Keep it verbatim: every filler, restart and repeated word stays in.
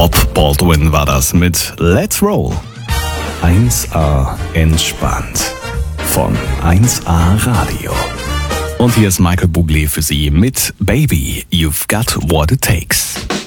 Bob Baldwin war das mit Let's Roll. eins A entspannt von eins A Radio. Und hier ist Michael Bublé für Sie mit Baby, You've Got What It Takes.